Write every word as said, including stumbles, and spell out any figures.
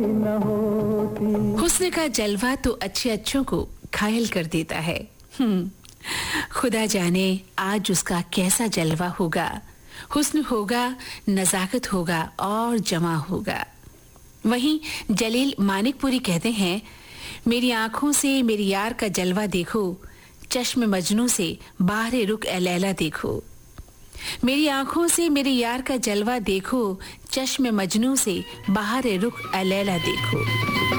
हुस्न का जलवा तो अच्छे अच्छों को घायल कर देता है। हम्म, खुदा जाने आज उसका कैसा जलवा होगा। हुस्न होगा, नजाकत होगा और जमा होगा। वहीं जलील मानिकपुरी कहते हैं, मेरी आंखों से मेरी यार का जलवा देखो, चश्म मजनू से बाहरे रुख ए लैला देखो। मेरी आंखों से मेरे यार का जलवा देखो, चश्म मजनू से बाहरे रुख ए लैला देखो।